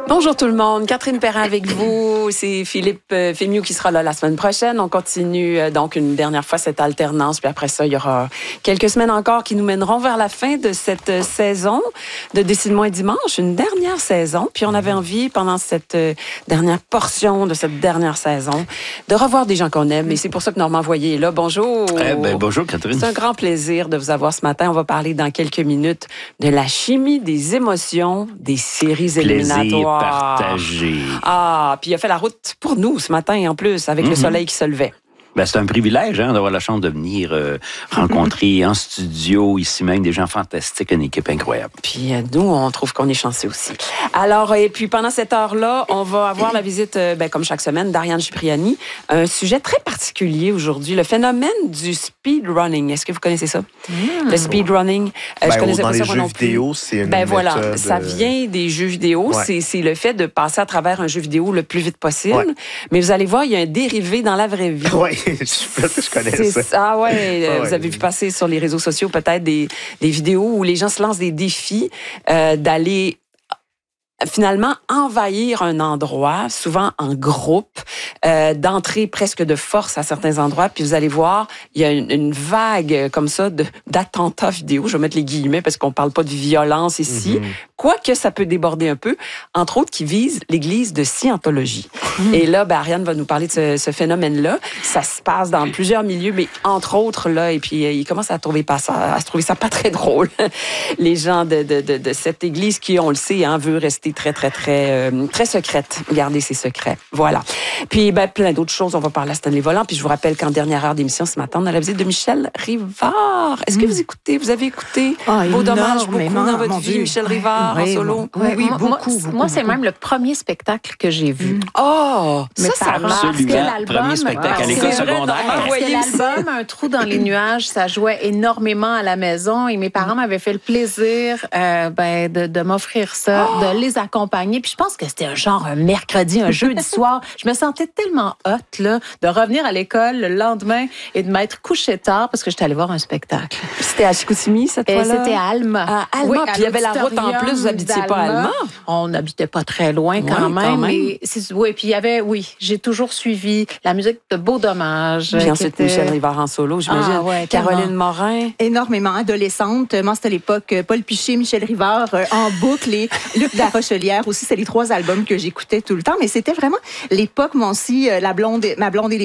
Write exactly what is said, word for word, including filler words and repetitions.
Bonjour tout le monde, Catherine Perrin avec vous. C'est Philippe euh, Fémieux qui sera là la semaine prochaine. On continue euh, donc une dernière fois cette alternance, puis après ça, il y aura quelques semaines encore qui nous mèneront vers la fin de cette euh, saison de Décide-moi dimanche, une dernière saison. Puis on avait envie, pendant cette euh, dernière portion de cette dernière saison, de revoir des gens qu'on aime. Et c'est pour ça que Normand Voyer est là. Bonjour. Eh ben, bonjour Catherine. C'est un grand plaisir de vous avoir ce matin. On va parler dans quelques minutes de la chimie des émotions des séries Plaisir éliminatoires. partagé. Ah, puis il a fait la route pour nous ce matin en plus, avec mm-hmm. le soleil qui se levait. Ben, c'est un privilège hein, d'avoir la chance de venir euh, rencontrer en studio, ici même, des gens fantastiques, une équipe incroyable. Puis euh, nous, on trouve qu'on est chanceux aussi. Alors, et puis pendant cette heure-là, on va avoir la visite, euh, ben, comme chaque semaine, d'Ariane Cipriani. Un sujet très particulier aujourd'hui, le phénomène du speedrunning. Est-ce que vous connaissez ça? Mmh. Le speedrunning. Euh, ben, je connaissais dans pas les ça jeux vidéo, c'est une ben, voilà, méthode... ça vient des jeux vidéo. Ouais. C'est, c'est le fait de passer à travers un jeu vidéo le plus vite possible. Ouais. Mais vous allez voir, il y a un dérivé dans la vraie vie. Oui. Je connais c'est ça. ça. Ah ouais, ah ouais. Vous avez vu passer sur les réseaux sociaux peut-être des, des vidéos où les gens se lancent des défis euh, d'aller finalement envahir un endroit, souvent en groupe, euh, d'entrer presque de force à certains endroits. Puis vous allez voir, il y a une, une vague comme ça de, d'attentats vidéo. Je vais mettre les guillemets parce qu'on parle pas de violence ici. Mm-hmm. Quoique ça peut déborder un peu, entre autres qui vise l'église de Scientologie. Mm-hmm. Et là, ben, Ariane va nous parler de ce, ce phénomène-là. Ça se passe dans plusieurs milieux, mais entre autres, là, et puis euh, il commence à trouver pas ça, à se trouver ça pas très drôle. Les gens de, de, de, de cette église qui, on le sait, hein, veut rester très, très, très, euh, très secrète. Garder ses secrets. Voilà. Puis, ben, plein d'autres choses. On va parler à Stanley Volant. Puis, je vous rappelle qu'en dernière heure d'émission ce matin, on a la visite de Michel Rivard. Est-ce que vous écoutez, vous avez écouté oh, Beau Dommage beaucoup dans votre vie, Dieu. Michel Rivard oui, en solo? Oui, oui moi, beaucoup, moi, beaucoup. Moi, c'est beaucoup. Même le premier spectacle que j'ai vu. Oh! Mais ça, ça absolument. Premier spectacle à l'école secondaire. Parce que l'album Un trou dans les nuages, ça jouait énormément à la maison et mes parents m'avaient fait le plaisir euh, ben, de, de m'offrir ça, oh! de les accompagner. Puis je pense que c'était un genre un mercredi, un jeudi soir. Je me sentais tellement hot là, de revenir à l'école le lendemain et de m'être couchée tard parce que j'étais allée voir un spectacle. C'était à Chicoutimi cette fois-là? C'était à Alma. À Alma. Oui, puis il y avait la route en plus, vous n'habitiez pas à Alma? On n'habitait pas très loin quand, oui, même, quand même. Mais c'est, oui, puis il y avait, oui, j'ai toujours suivi la musique de Beau Dommage. Puis ensuite, était... Michel Rivard en solo, j'imagine. Ah, ouais, Caroline Morin. Énormément, adolescente. Moi, c'était à l'époque Paul Piché, Michel Rivard euh, en boucle et Luc Larochelière aussi. C'est les trois albums que j'écoutais tout le temps. Mais c'était vraiment l'époque, moi aussi, la blonde, ma blonde et les